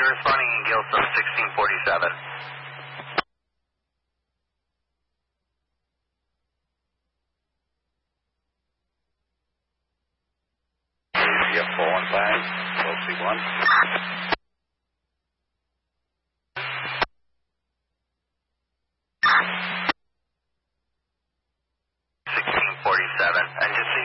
you're responding in Gilstone 1647. Yep, 415, 12C1.